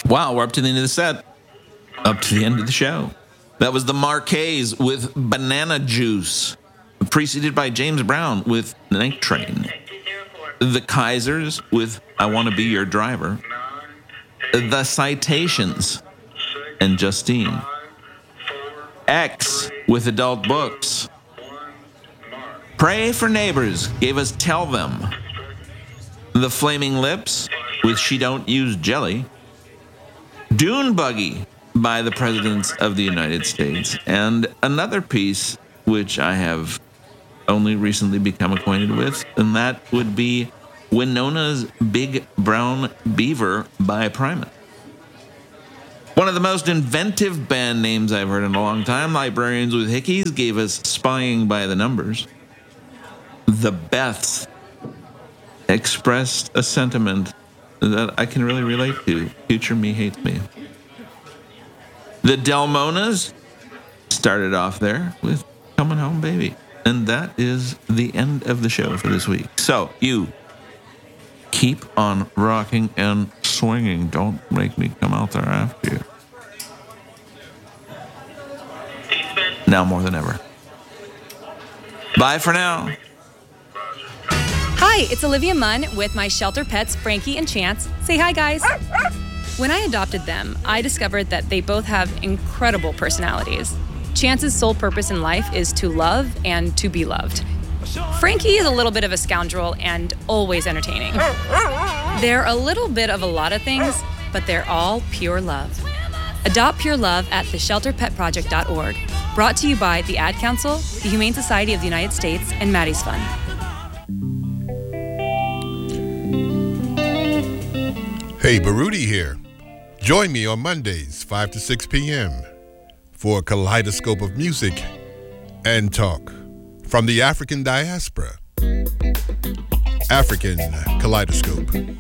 Wow, we're up to the end of the set. Up to the end of the show. That was the Marqués with Banana Juice, preceded by James Brown with Night Train. The Kaisers with I Want to Be Your Driver. The Citations and Justine. X with Adult Books. Pray for Neighbors gave us Tell Them. The Flaming Lips with She Don't Use Jelly. Dune Buggy by the Presidents of the United States. And another piece which I have only recently become acquainted with, and that would be Winona's Big Brown Beaver by Primus. One of the most inventive band names I've heard in a long time, Librarians with Hickeys, gave us Spying by the Numbers. The Beths expressed a sentiment that I can really relate to. Future Me Hates Me. The Delmonas started off there with Coming Home Baby. And that is the end of the show for this week. So you keep on rocking and swinging. Don't make me come out there after you. Now more than ever. Bye for now. Hi, it's Olivia Munn with my shelter pets, Frankie and Chance. Say hi, guys. When I adopted them, I discovered that they both have incredible personalities. Chance's sole purpose in life is to love and to be loved. Frankie is a little bit of a scoundrel and always entertaining. They're a little bit of a lot of things, but they're all pure love. Adopt pure love at theshelterpetproject.org. Brought to you by the Ad Council, the Humane Society of the United States, and Maddie's Fund. Hey, Baruti here. Join me on Mondays, 5 to 6 p.m. for a kaleidoscope of music and talk from the African diaspora. African Kaleidoscope.